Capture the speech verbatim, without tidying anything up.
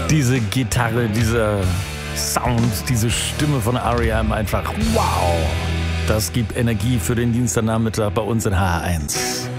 Diese Gitarre, dieser Sound, diese Stimme von R E M, einfach wow. Das gibt Energie für den Dienstagnachmittag bei uns in H eins.